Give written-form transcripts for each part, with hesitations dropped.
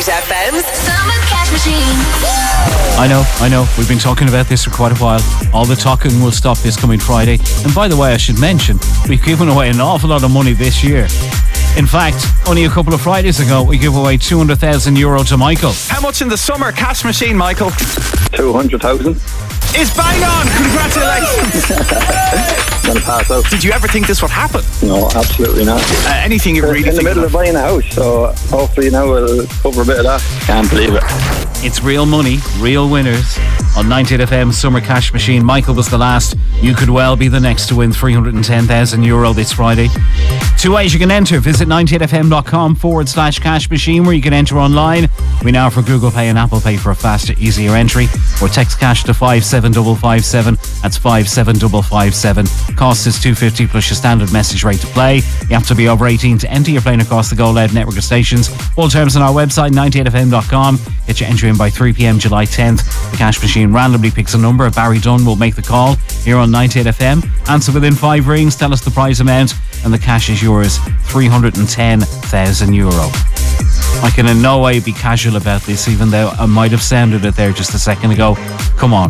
FM's Summer Cash Machine. I know. We've been talking about this for quite a while. All the talking will stop this coming Friday. And by the way, I should mention, we've given away an awful lot of money this year. In fact, only a couple of Fridays ago, we gave away €200,000 to Michael. How much in the Summer Cash Machine, Michael? 200,000. It's bang on! Congratulations! I'm gonna pass out. Did you ever think this would happen? No, absolutely not. Anything you really in the middle of buying a house, so hopefully now we'll cover a bit of that. Can't believe it. It's real money, real winners on 98FM Summer Cash Machine. Michael was the last. You could well be the next to win €310,000 this Friday. Two ways you can enter. Visit 98fm.com/cash machine, where you can enter online. We now offer Google Pay and Apple Pay for a faster, easier entry. Or text cash to 57557. That's 57557. Cost is $2.50 plus your standard message rate to play. You have to be over 18 to enter. You're playing across the Go Loud network of stations. All terms on our website, 98fm.com. Get your entry in by 3 p.m. July 10th. The cash machine randomly picks a number. Barry Dunn will make the call here on 98FM. Answer within 5 rings. Tell us the prize amount, and the cash is yours, €310,000. I can in no way be casual about this, even though I might have sounded it there just a second ago. Come on,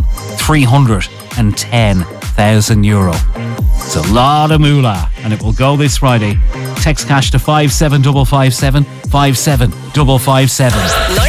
€310,000. It's a lot of moolah, and it will go this Friday. Text cash to 57557, 57557.